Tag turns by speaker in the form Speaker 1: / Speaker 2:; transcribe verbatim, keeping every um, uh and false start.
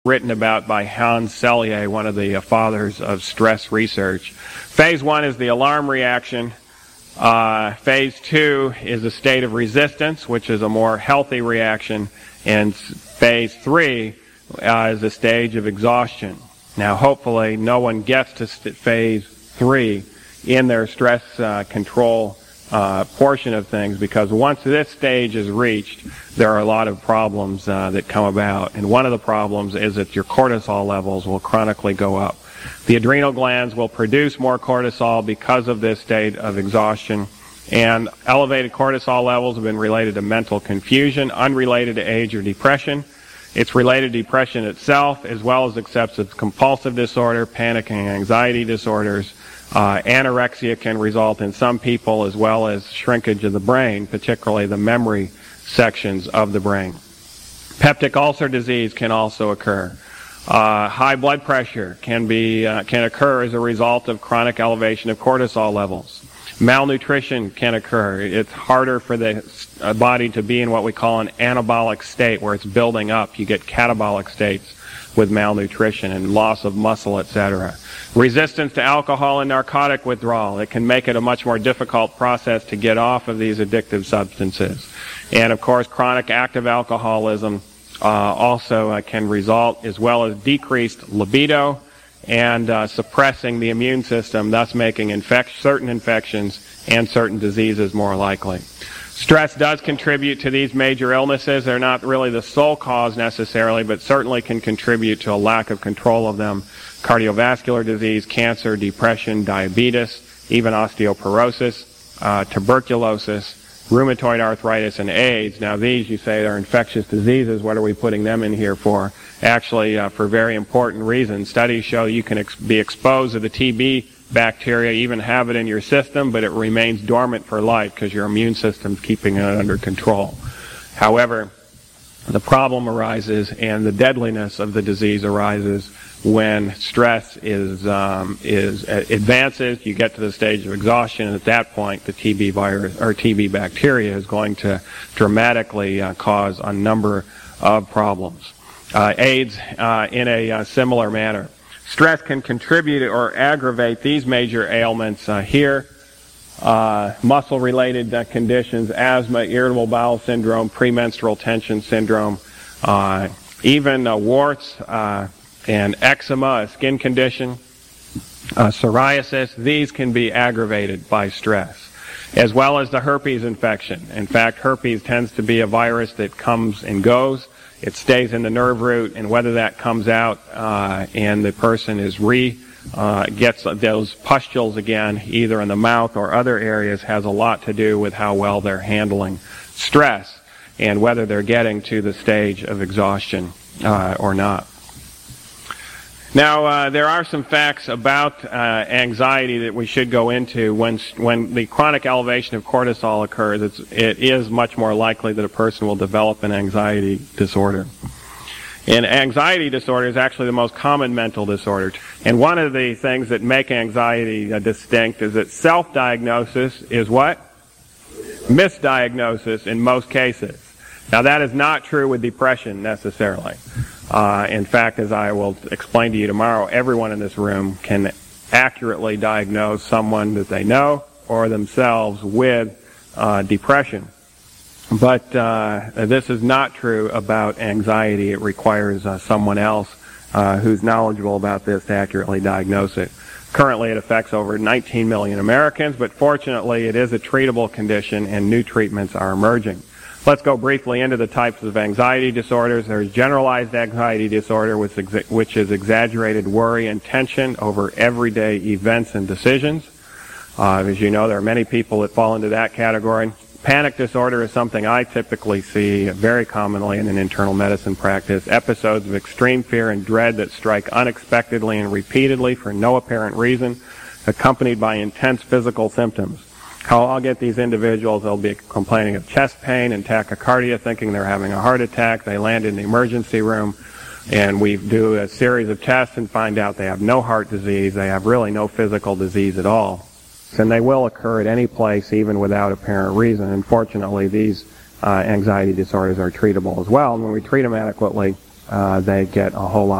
Speaker 1: written about by Hans Selye, one of the uh, fathers of stress research. Phase one is the alarm reaction. Uh, phase two is a state of resistance, which is a more healthy reaction. And phase three uh, is a stage of exhaustion. Now, hopefully, no one gets to st- phase three in their stress uh, control uh, portion of things, because once this stage is reached, there are a lot of problems uh, that come about. And one of the problems is that your cortisol levels will chronically go up. The adrenal glands will produce more cortisol because of this state of exhaustion. And elevated cortisol levels have been related to mental confusion, unrelated to age or depression. It's related to depression itself, as well as obsessive compulsive disorder, panic and anxiety disorders. Uh, anorexia can result in some people, as well as shrinkage of the brain, particularly the memory sections of the brain. Peptic ulcer disease can also occur. Uh, high blood pressure can be uh, can occur as a result of chronic elevation of cortisol levels. Malnutrition can occur. It's harder for the uh, body to be in what we call an anabolic state, where it's building up. You get catabolic states with malnutrition and loss of muscle, et cetera. Resistance to alcohol and narcotic withdrawal. It can make it a much more difficult process to get off of these addictive substances. And, of course, chronic active alcoholism uh, also uh, can result, as well as decreased libido and uh, suppressing the immune system, thus making infec- certain infections and certain diseases more likely. Stress does contribute to these major illnesses. They're not really the sole cause necessarily, but certainly can contribute to a lack of control of them. Cardiovascular disease, cancer, depression, diabetes, even osteoporosis, uh, tuberculosis, rheumatoid arthritis, and AIDS. Now these, you say, are infectious diseases. What are we putting them in here for? Actually, uh, for very important reasons. Studies show you can ex- be exposed to the T B bacteria, even have it in your system, but it remains dormant for life because your immune system's keeping it under control. However, the problem arises and the deadliness of the disease arises when stress is um, is uh, advances. You get to the stage of exhaustion, and at that point, the T B virus or T B bacteria is going to dramatically uh, cause a number of problems. Uh, AIDS uh, in a uh, similar manner. Stress can contribute or aggravate these major ailments uh, here. Uh, muscle-related uh, conditions, asthma, irritable bowel syndrome, premenstrual tension syndrome, uh, even uh, warts uh, and eczema, a skin condition, uh, psoriasis. These can be aggravated by stress, as well as the herpes infection. In fact, herpes tends to be a virus that comes and goes. It stays in the nerve root, and whether that comes out uh, and the person is re uh, gets those pustules again, either in the mouth or other areas, has a lot to do with how well they're handling stress and whether they're getting to the stage of exhaustion uh, or not. Now, uh, there are some facts about uh, anxiety that we should go into. When when the chronic elevation of cortisol occurs, it's, it is much more likely that a person will develop an anxiety disorder. And anxiety disorder is actually the most common mental disorder. And one of the things that make anxiety uh, distinct is that self-diagnosis is what? Misdiagnosis in most cases. Now, that is not true with depression necessarily. Uh, in fact, as I will explain to you tomorrow, everyone in this room can accurately diagnose someone that they know or themselves with uh, depression. But uh, this is not true about anxiety. It requires uh, someone else uh, who's knowledgeable about this to accurately diagnose it. Currently, it affects over nineteen million Americans, but fortunately, it is a treatable condition and new treatments are emerging. Let's go briefly into the types of anxiety disorders. There's generalized anxiety disorder, which, exa- which is exaggerated worry and tension over everyday events and decisions. Uh, as you know, there are many people that fall into that category. Panic disorder is something I typically see very commonly in an internal medicine practice. Episodes of extreme fear and dread that strike unexpectedly and repeatedly for no apparent reason, accompanied by intense physical symptoms. How I'll get these individuals, they'll be complaining of chest pain and tachycardia, thinking they're having a heart attack. They land in the emergency room, and we do a series of tests and find out they have no heart disease. They have really no physical disease at all. And they will occur at any place, even without apparent reason. Unfortunately, these uh, anxiety disorders are treatable as well. And when we treat them adequately, uh, they get a whole lot